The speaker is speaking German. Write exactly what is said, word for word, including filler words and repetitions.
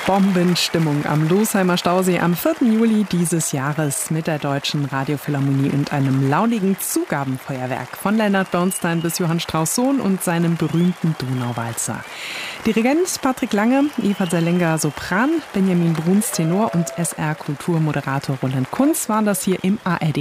Bombenstimmung am Losheimer Stausee am vierten Juli dieses Jahres mit der Deutschen Radiophilharmonie und einem launigen Zugabenfeuerwerk von Leonard Bernstein bis Johann Strauss Sohn und seinem berühmten Donauwalzer. Dirigent Patrick Lange, Eva Sellenger Sopran, Benjamin Bruns Tenor und S R-Kulturmoderator Roland Kunz waren das hier im A R D